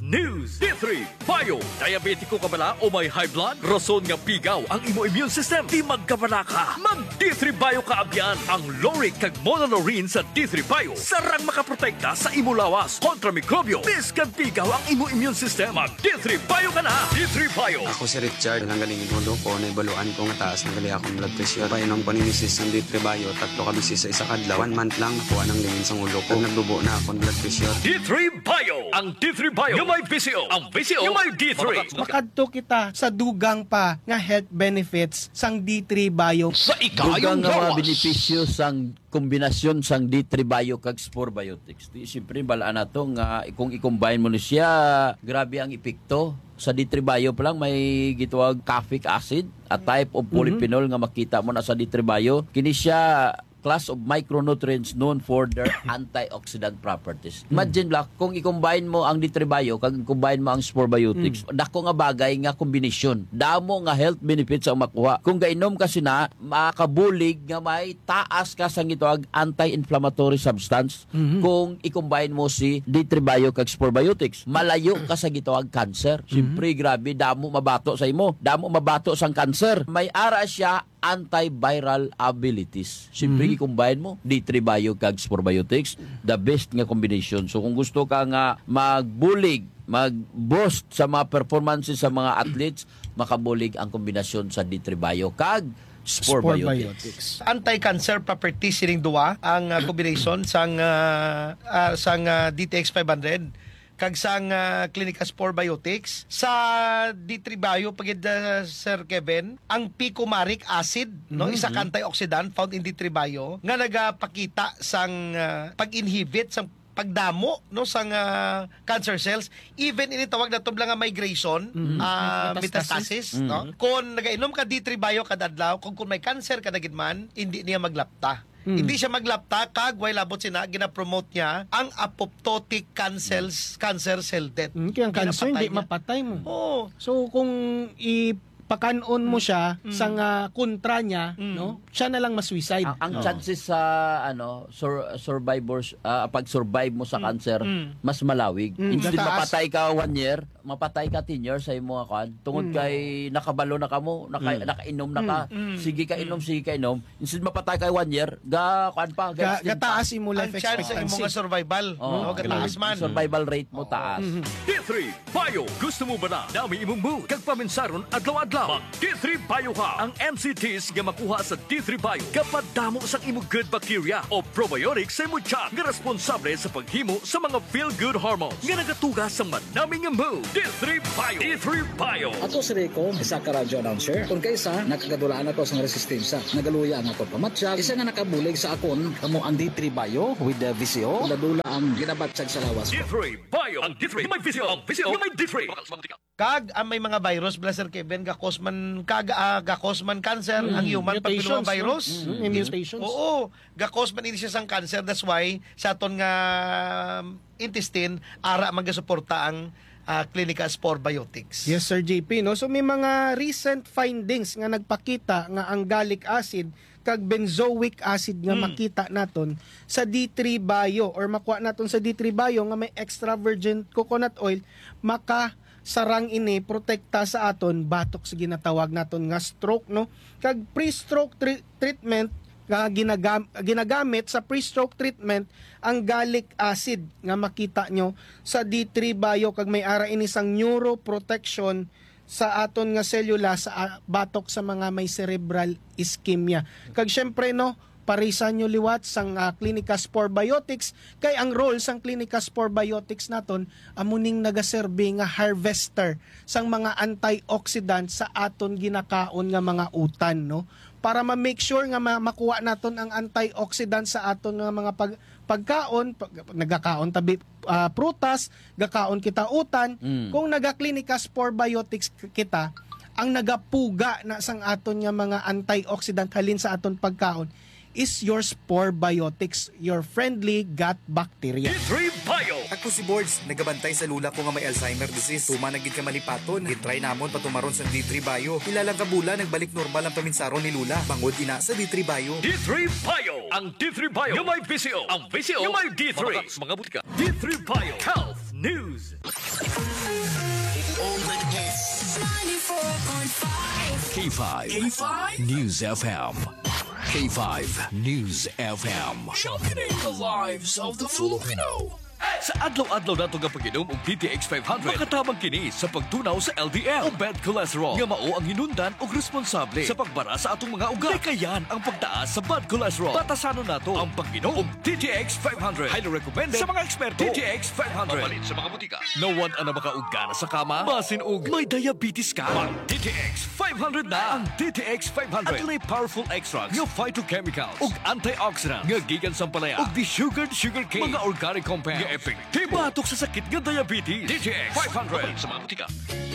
News. D3 Bio. Diabetiko ka bala o may high blood? Rason nga pigaw ang imo immune system. Di magkabala ka. Mag D3 Bio ka abyan. Ang Loric kag Monolorine sa D3 Bio. Sarang makaprotekta sa imo lawas kontra mikrobyo. Biskan pigaw ang imo immune system. Mag D3 Bio ka na. D3 Bio. Ako si Richard. Nanggaling ulo ko. Naibaluan ko nga taas. Nagali akong blood pressure. Painom ko ni Mrs. ng D3 Bio. 3 ka bisis sa isa kadlaw. 1 month lang nakuha ng lingin sa ulo ko. Nagdubo na akong blood pressure. D3 Bio. Ang D3 Bio. Yung may VCO. Ang VCO. Yung may D3. Makadto kita sa dugang pa nga health benefits sang D3 Bio. Sa Dugang ikayong nga mga gawas. benepisyo sang kombinasyon sang D3 Bio kag Spore Biotics. Di siyempre balaan na to nga kung i-combine mo ni siya, grabe ang epekto. Sa D3 Bio pa lang may gituwag caffeic acid, a type of polyphenol nga makita mo na sa D3 Bio. Kini siya class of micronutrients known for their antioxidant properties. Imagine lang, kung i-combine mo ang D3 Bio, kag i-combine mo ang Spore Biotics, dako nga bagay nga kombinasyon. Damo nga health benefits ang makuha. Kung gainom kasi na, makabulig nga may taas ka sa gitawag anti-inflammatory substance kung i-combine mo si D3 Bio kag Spore Biotics. Malayo ka sa gitawag cancer. Siyempre, grabe, damo mabato sa imo. Damo mabato sang cancer. May ara siya antiviral abilities. Siyempre, i-combine mo D3 Bio kag Spore Biotics, the best nga combination. So kung gusto ka nga magbulig, mag-boost sa mga performances sa mga athletes, makabulig ang kombinasyon sa D3 Bio kag Spore Biotics. Anti-cancer properties sining duwa ang combination sang DTX 500 kag sang Clinica Spore Biotics sa D3 Bio pagid Sir Kevin ang picomaric acid no isa ka antioxidant found in D3 Bio nga nagapakita sang pag-inhibit sang pagdamo no sang cancer cells even ini tawag na tublang nga migration metastasis no kung nagainom ka D3 Bio kada adlaw kung may cancer ka man hindi niya maglapta. Hindi siya maglapta kag way labot sina gina-promote niya ang apoptotic cancer cell death. Kaya ang cancer hindi mapatay mo. Oh. So kung ipakanon mo siya sa nga kontra niya, no? Siya na lang ma-suicide. Ang chances sa survivors pag-survive mo sa cancer mas malawig. Instead Mataas. mapatay ka 1 year, mapatay ka 10 years sa imo kan. Tungod kay nakabalo na ka mo, nakainom na ka. Sige ka inom. Instead mapatay ka 1 year, kuan pa Gataas imo Ang life chance sa imong expectancy. survival no gataas man. survival rate mo taas. D3 Bio. Gusto mo ba na dami imong mood kag paminsaron adlaw-adlaw? Mag D3 Bio ka. Ang NCTs nga makuha sa D3 Bio kapag damo sa imong good bacteria o probiotics sa imong tiyan nga responsable sa paghimo sa mga feel-good hormones nga nagatugas sa manaming nga mood. D3 Bio. D3 Bio. Ako si Rico, isa ka radio announcer. Kung kaysa, nakagadulaan ako sa resistensya. Nagaluya ang ako pamatsyag. Isa nga nakabulig sa akon, kamo ang D3 Bio with the VCO. Ladula ang ginabatsag sa lawas. D3 Bio. Ang D3 yung may VCO. Ang VCO yung may D3. Kag ang may mga virus Sir Kevin gakosman cancer ang human Mutations, papillomavirus. no? May mutations. Oo, gakosman ini siya sang cancer. That's why sa aton nga intestine ara magasuporta ang Clinica Spore Biotics. Yes, Sir JP, no? So may mga recent findings nga nagpakita nga ang gallic acid kag benzoic acid nga makita naton sa D3 Bio or makuha naton sa D3 Bio nga may extra virgin coconut oil sarang ini protekta sa aton batok sa ginatawag naton nga stroke no kag pre-stroke treatment nga ginagamit sa pre-stroke treatment ang gallic acid nga makita nyo sa D3 Bio kag may ara ini sang neuroprotection sa aton nga selula sa batok sa mga may cerebral ischemia kag syempre no parisan nyo liwat sang Clinica Spore Biotics kay ang role sang Clinica Spore Biotics naton amuning nagaserbe nga harvester sang mga antioxidant sa aton ginakaon nga mga utan no para ma-make sure nga makuha naton ang antioxidant sa aton nga mga pagkaon nagakaon tabi prutas gakaon kita utan kung naga-Clinica Spore Biotics kita ang nagapuga na sang aton nga mga antioxidant halin sa aton pagkaon is your Spore Biotics, your friendly gut bacteria. D3 Bio. Ako si Boards, nagabantay sa lula ko nga may Alzheimer disease. Tuma nagid ka malipaton. Gitry namon patumaron sa D3 Bio. Ilalang kabula, nagbalik normal ang paminsaron ni Lula. Bangod ina sa D3 Bio. D3 Bio. Ang D3 Bio yung may VCO. Ang VCO yung may D3. Mga butika. D3 Bio. Health News. K5. News FM. K5 News FM. Championing the lives of the Filipino. Sa adlaw-adlaw nato nga pag-inom og DTX 500, makatabang kini sa pagtunaw sa LDL o bad cholesterol nga mao ang hinundan og responsable sa pagbara sa atong mga ugat. Kayan ang pagtaas sa bad cholesterol. Batasanon nato ang pag-inom og DTX 500. Highly recommended sa mga eksperto. DTX 500. Mapalit sa mga butika. No one ang makauga na sa kama, basin og may diabetes ka. Mag DTX 500 na. Ang DTX 500 at may powerful extracts nga phytochemicals ug antioxidants nga gikan sa palaya ug desugared sugarcane, mga organic compounds nga epektibo batok sa sakit nga diabetes. DTX 500 sa mga butika.